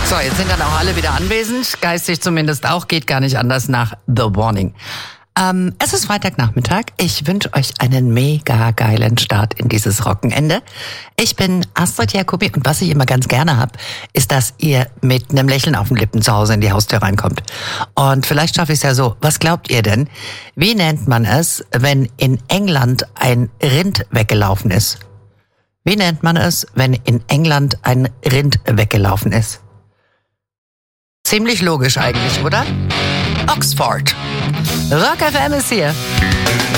So, jetzt sind dann auch alle wieder anwesend, geistig zumindest auch, geht gar nicht anders nach The Warning. Es ist Freitagnachmittag. Ich wünsche euch einen mega geilen Start in dieses Wochenende. Ich bin Astrid Jacobi und was ich immer ganz gerne hab, ist, dass ihr mit einem Lächeln auf den Lippen zu Hause in die Haustür reinkommt. Und vielleicht schaffe ich es ja so. Was glaubt ihr denn? Wie nennt man es, wenn in England ein Rind weggelaufen ist? Wie nennt man es, wenn in England ein Rind weggelaufen ist? Ziemlich logisch eigentlich, oder? Oxford. Rock FM ist hier.